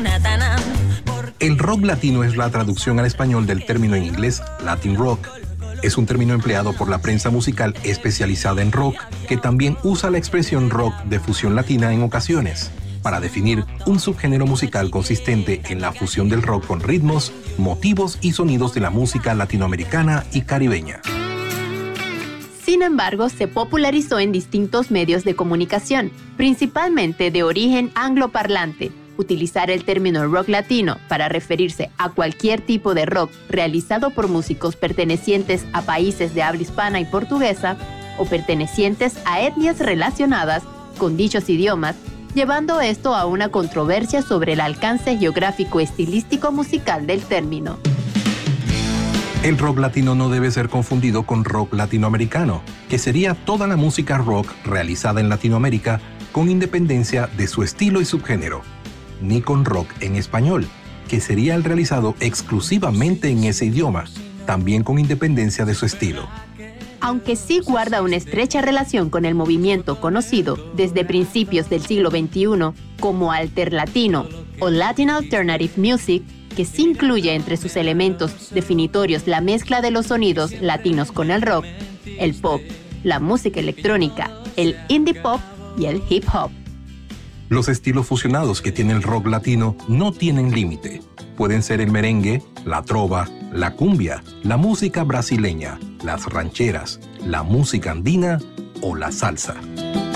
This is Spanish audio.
El rock latino es la traducción al español del término en inglés Latin Rock. Es un término empleado por la prensa musical especializada en rock, que también usa la expresión rock de fusión latina en ocasiones, para definir un subgénero musical consistente en la fusión del rock con ritmos, motivos y sonidos de la música latinoamericana y caribeña. Sin embargo, se popularizó en distintos medios de comunicación, principalmente de origen angloparlante. Utilizar el término rock latino para referirse a cualquier tipo de rock realizado por músicos pertenecientes a países de habla hispana y portuguesa o pertenecientes a etnias relacionadas con dichos idiomas, llevando esto a una controversia sobre el alcance geográfico estilístico musical del término. El rock latino no debe ser confundido con rock latinoamericano, que sería toda la música rock realizada en Latinoamérica con independencia de su estilo y subgénero, ni con rock en español, que sería el realizado exclusivamente en ese idioma, también con independencia de su estilo. Aunque sí guarda una estrecha relación con el movimiento conocido desde principios del siglo XXI como alterlatino o Latin Alternative Music, que sí incluye entre sus elementos definitorios la mezcla de los sonidos latinos con el rock, el pop, la música electrónica, el indie pop y el hip hop. Los estilos fusionados que tiene el rock latino no tienen límite. Pueden ser el merengue, la trova, la cumbia, la música brasileña, las rancheras, la música andina o la salsa.